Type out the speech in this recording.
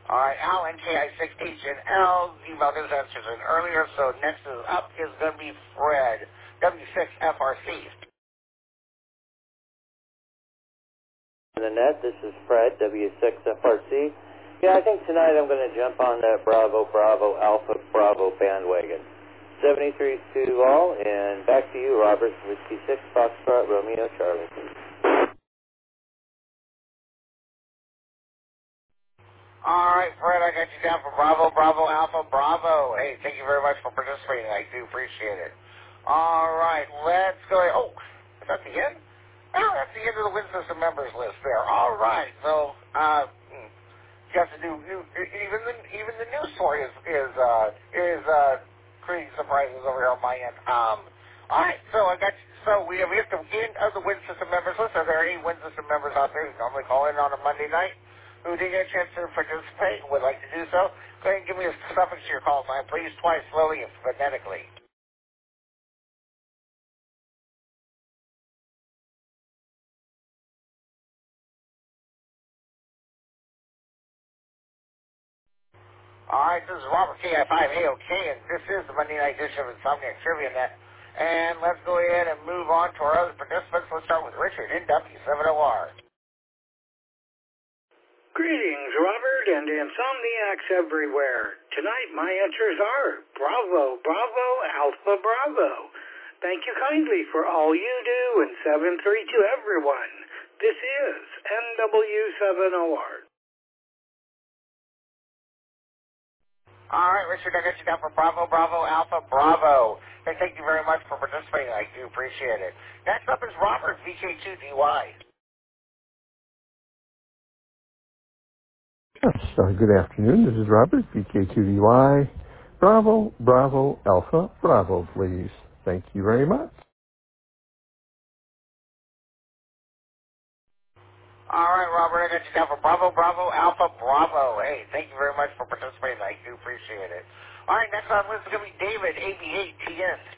All right, Alan, KI6H and L. Email those answers in earlier, so next is up is going to be Fred, W6FRC. On the net, this is Fred, W6FRC. Yeah, I think tonight I'm going to jump on that Bravo, Bravo, Alpha, Bravo bandwagon. 73 to all, and back to you, Robert, Whiskey 6, Foxtrot, Romeo, Charlie. All right, Fred, I got you down for Bravo, Bravo, Alpha, Bravo. Hey, thank you very much for participating. I do appreciate it. All right, let's go. Oh, is that the end? Oh, that's the end of the Win System members list there. All right, so you have to do even the news story is creating surprises over here on my end. All right, so I got you. So we have the end of the Win System members list. Are there any Win System members out there who normally call in on a Monday night who didn't get a chance to participate and would like to do so? Go ahead and give me a suffix to your call sign, please, twice, slowly and phonetically. All right, this is Robert KI5AOK, and this is the Monday night edition of Insomniac Trivia Net. And let's go ahead and move on to our other participants. Let's start with Richard in W70R. Greetings, Robert and Insomniacs everywhere. Tonight my answers are Bravo, Bravo, Alpha, Bravo. Thank you kindly for all you do, and 7-3 to everyone. This is NW7OR. All right, Richard, I got you down for Bravo, Bravo, Alpha, Bravo. And thank you very much for participating. I do appreciate it. Next up is Robert, VK2DY. Yes, good afternoon. This is Robert, VK2DY. Bravo, Bravo, Alpha, Bravo, please. Thank you very much. All right, Robert, I got you down for Bravo, Bravo, Alpha, Bravo. Hey, thank you very much for participating. I do appreciate it. All right, next on the list is going to be David, AB8TN.